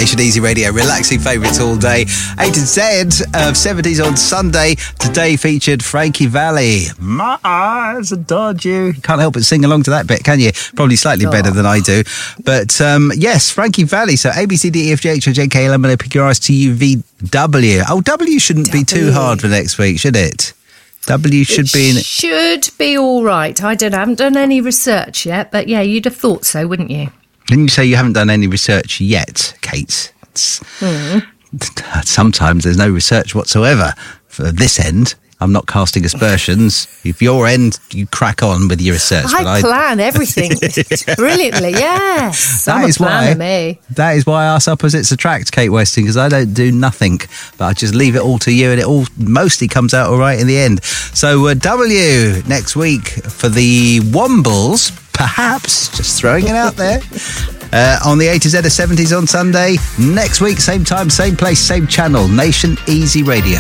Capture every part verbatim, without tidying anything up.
Nation Easy Radio, relaxing favourites all day. A to Z of seventies on Sunday. Today featured Frankie Valli. My eyes adore you. You can't help but sing along to that bit, can you? Probably slightly oh. better than I do. But um, yes, Frankie Valli. So A, B, C, D, E, F, G, H, I, J, K, L, M, N, O, P, Q, R, S, T, U, V, W. Oh, W shouldn't w. be too hard for next week, should it? W should it be in it. Should be all right. I don't, I haven't done any research yet, but yeah, you'd have thought so, wouldn't you? Didn't you say you haven't done any research yet, Kate? Mm. Sometimes there's no research whatsoever. For this end, I'm not casting aspersions. If your end, you crack on with your research. I but plan I... everything brilliantly, yes. That I'm is a planner, why, me. That is why us opposites attract, Kate Weston, because I don't do nothing, but I just leave it all to you, and it all mostly comes out all right in the end. So uh, W next week for the Wombles, perhaps, just throwing it out there. Uh, on the A to Z of seventies on Sunday. Next week, same time, same place, same channel. Nation Easy Radio.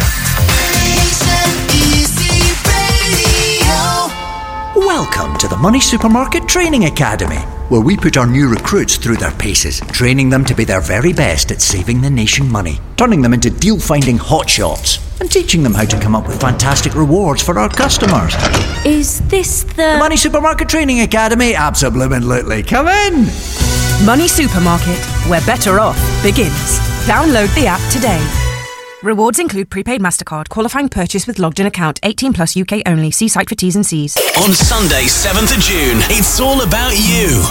Welcome to the Money Supermarket Training Academy, where we put our new recruits through their paces, training them to be their very best at saving the nation money, turning them into deal-finding hotshots, and teaching them how to come up with fantastic rewards for our customers. Is this the... The Money Supermarket Training Academy? Absolutely. Come in! Money Supermarket, where better off begins. Download the app today. Rewards include prepaid MasterCard, qualifying purchase with logged in account, eighteen plus U K only. See site for T's and C's. On Sunday, seventh of June, it's all about you.